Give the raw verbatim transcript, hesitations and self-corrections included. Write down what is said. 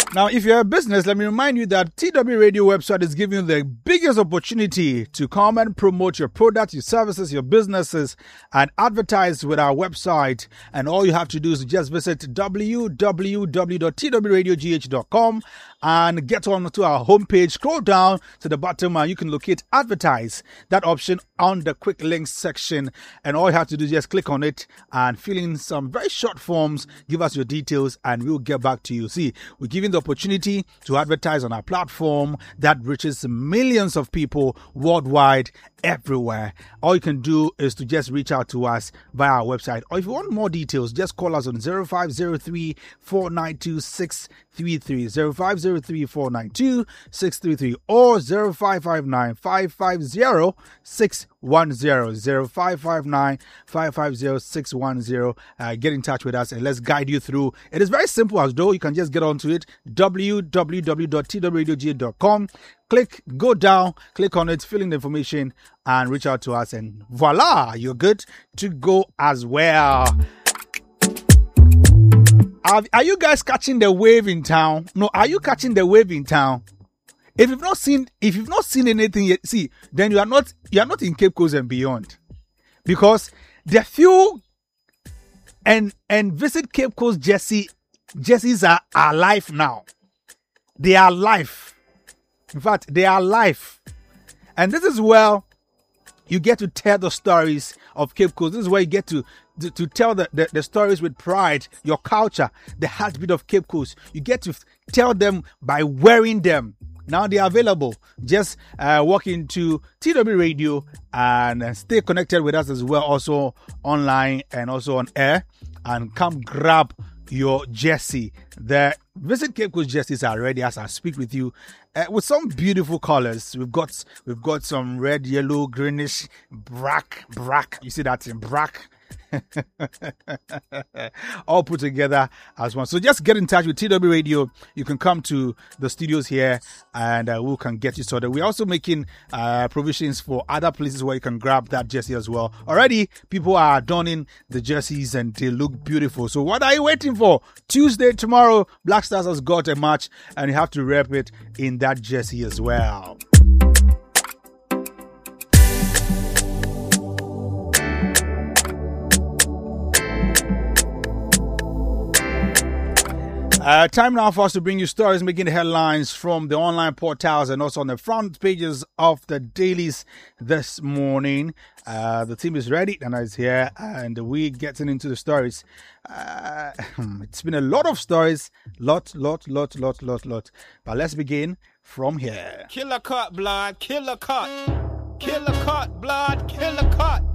Now, if you're a business, let me remind you that T W Radio website is giving you the biggest opportunity to come and promote your products, your services, your businesses, and advertise with our website. And all you have to do is just visit w w w dot t w radio g h dot com and get on to our homepage. Scroll down to the bottom and you can locate advertise, that option on the quick links section. And all you have to do is just click on it and fill in some very short forms, give us your details, and we'll get back to you. See, we're giving the opportunity to advertise on our platform that reaches millions of people worldwide, everywhere. All you can do is to just reach out to us via our website, or if you want more details, just call us on zero five zero three, four nine two, six three three, zero five zero three, four nine two, six three three, or zero five five nine, five five zero, six one zero, zero five five nine, five five zero, six one zero. Uh, get in touch with us and let's guide you through. It is very simple, as though you can just get onto it, w w w dot t w radio g h dot com. Click, go down, click on it, fill in the information, and reach out to us, and voila, you're good to go as well. Are, are you guys catching the wave in town? No, are you catching the wave in town? If you've not seen, if you've not seen anything yet, see, then you are not, you are not in Cape Coast and beyond, because the few and and visit Cape Coast Jersey, jerseys are alive now. They are live. In fact, they are live. And this is where you get to tell the stories of Cape Coast. This is where you get to, to, to tell the, the, the stories with pride, your culture, the heartbeat of Cape Coast. You get to tell them by wearing them. Now they are available. Just uh, walk into T W Radio and uh, stay connected with us as well, also online and also on air. And come grab your jersey. The Visit Cape Coast jerseys are ready as I speak with you, uh, with some beautiful colors. We've got we've got some red, yellow, greenish, black, black. You see that in black. All put together as one. So just get in touch with T W Radio. You can come to the studios here and uh, we can get you sorted. We're also making uh, provisions for other places where you can grab that jersey as well. Already people are donning the jerseys and they look beautiful. So what are you waiting for? Tuesday, tomorrow, Black Stars has got a match and you have to rep it in that jersey as well. Uh, time now for us to bring you stories making the headlines from the online portals and also on the front pages of the dailies this morning. Uh, the team is ready and is here and we're getting into the stories. Uh, it's been a lot of stories, lot, lot, lot, lot, lot, lot. But let's begin from here. Killer cut, blood, killer cut. Killer cut, blood, killer cut.